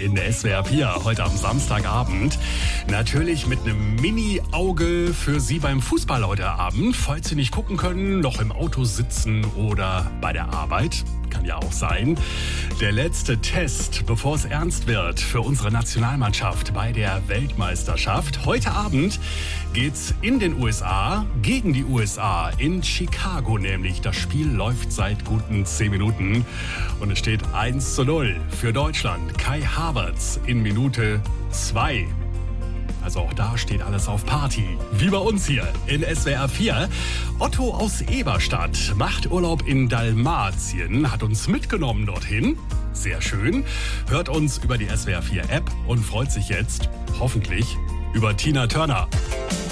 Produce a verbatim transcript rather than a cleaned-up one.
in der S W R vier heute am Samstagabend. Natürlich mit einem Mini-Auge für Sie beim Fußball heute Abend. Falls Sie nicht gucken können, noch im Auto sitzen oder bei der Arbeit. Kann ja auch sein. Der letzte Test, bevor es ernst wird für unsere Nationalmannschaft bei der Weltmeisterschaft. Heute Abend geht's in den U S A gegen die U S A. In Chicago nämlich. Das Spiel läuft seit guten zehn Minuten. Und es steht eins zu null für Deutschland. Kai Havertz in Minute zwei. Also auch da steht alles auf Party. Wie bei uns hier in S W R vier. Otto aus Eberstadt macht Urlaub in Dalmatien, hat uns mitgenommen dorthin. Sehr schön. Hört uns über die S W R vier App und freut sich jetzt, hoffentlich, über Tina Turner.